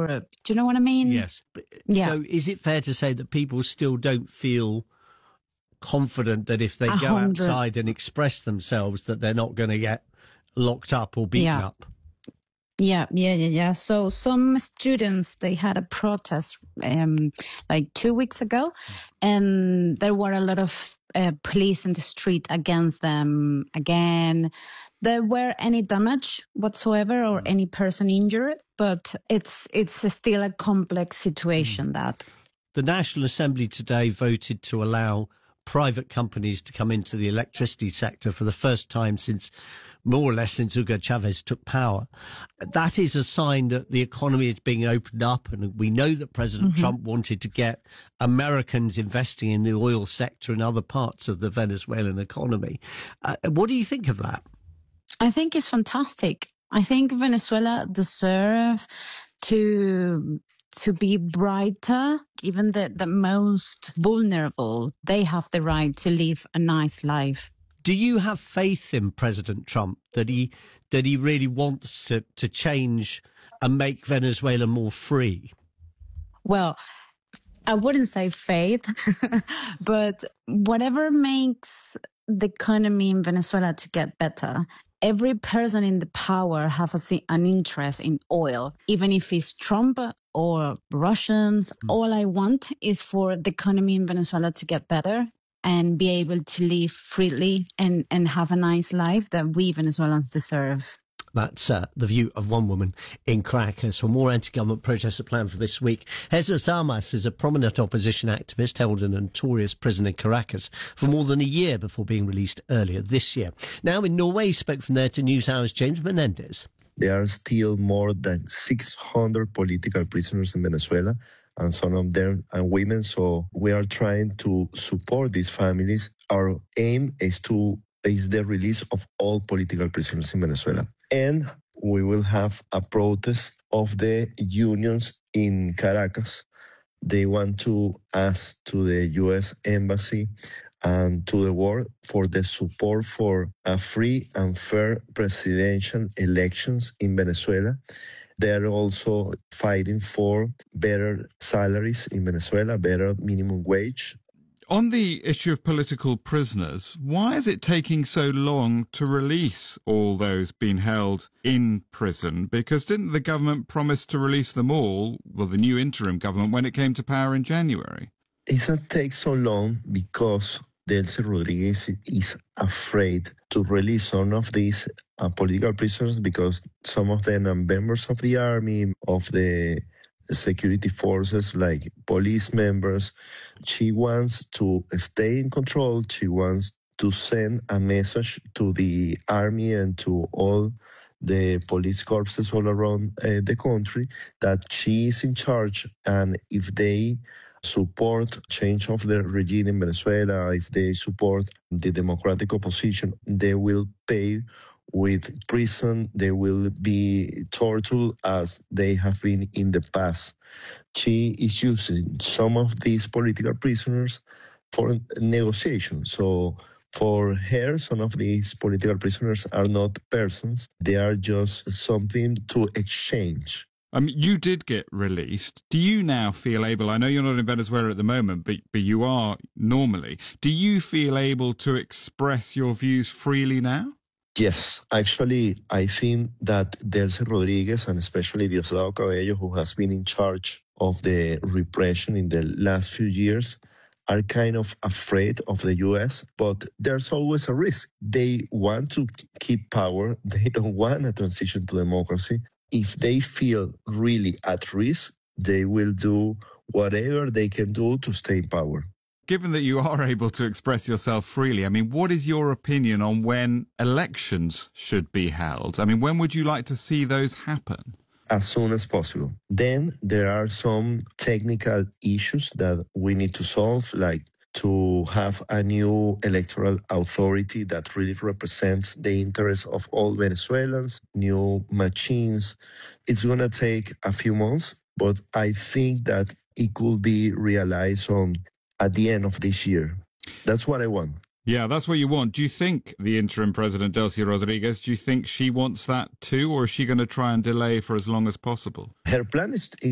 or do you know what I mean? Yes. Yeah. So is it fair to say that people still don't feel confident that if they go 100. outside and express themselves that they're not going to get locked up or beaten up? Yeah. So some students, they had a protest like 2 weeks ago, and there were a lot of police in the street against them again. There were any damage whatsoever or any person injured, but it's still a complex situation that. The National Assembly today voted to allow private companies to come into the electricity sector for the first time since Hugo Chavez took power. That is a sign that the economy is being opened up, and we know that President Trump wanted to get Americans investing in the oil sector and other parts of the Venezuelan economy. What do you think of that? I think it's fantastic. I think Venezuela deserves to be brighter. Even the most vulnerable, they have the right to live a nice life. Do you have faith in President Trump that he really wants to change and make Venezuela more free? Well, I wouldn't say faith, but whatever makes the economy in Venezuela to get better. Every person in the power has an interest in oil, even if it's Trump or Russians. All I want is for the economy in Venezuela to get better and be able to live freely and have a nice life that we Venezuelans deserve. That's the view of one woman in Caracas. For more anti-government protests are planned for this week. Jesus Armas is a prominent opposition activist held in a notorious prison in Caracas for more than a year before being released earlier this year. Now in Norway, he spoke from there to NewsHour's James Menendez. There are still more than 600 political prisoners in Venezuela, and some of them are women. So we are trying to support these families. Our aim is the release of all political prisoners in Venezuela. And we will have a protest of the unions in Caracas. They want to ask to the U.S. Embassy and to the world for the support for a free and fair presidential elections in Venezuela. They are also fighting for better salaries in Venezuela, better minimum wage. On the issue of political prisoners, why is it taking so long to release all those being held in prison? Because didn't the government promise to release them all, well, the new interim government, when it came to power in January? It's not take so long because Delcy Rodriguez is afraid to release some of these political prisoners because some of them are members of the army, of the security forces, like police members. She wants to stay in control. She wants to send a message to the army and to all the police corpses all around the country that she is in charge, and if they support change of the regime in Venezuela, if they support the democratic opposition, they will pay with prison, they will be tortured as they have been in the past. She is using some of these political prisoners for negotiation. So for her, some of these political prisoners are not persons. They are just something to exchange. You did get released. Do you now feel able, I know you're not in Venezuela at the moment, but you are normally, do you feel able to express your views freely now? Yes, actually, I think that Delcy Rodriguez and especially Diosdado Cabello, who has been in charge of the repression in the last few years, are kind of afraid of the U.S., but there's always a risk. They want to keep power. They don't want a transition to democracy. If they feel really at risk, they will do whatever they can do to stay in power. Given that you are able to express yourself freely, what is your opinion on when elections should be held? When would you like to see those happen? As soon as possible. Then there are some technical issues that we need to solve, like to have a new electoral authority that really represents the interests of all Venezuelans, new machines. It's going to take a few months, but I think that it could be realized at the end of this year. That's what I want. Yeah, that's what you want. Do you think the interim president, Delcy Rodriguez, do you think she wants that too, or is she going to try and delay for as long as possible? Her plan is